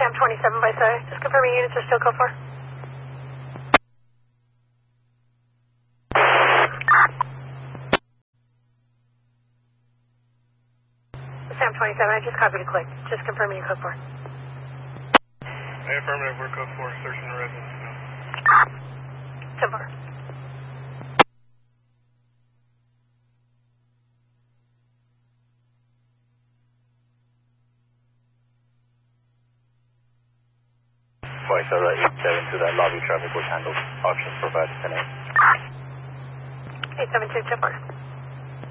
Sam 27 by Surrey. Just confirming units are still code 4. Sam 27, I just copied a click. Just confirming code 4. Affirmative, we're code 4, searching the residence now. 10-4. Voice over 87 to that lobby traffic was handled. Options provided 10-8. 872, 10-4.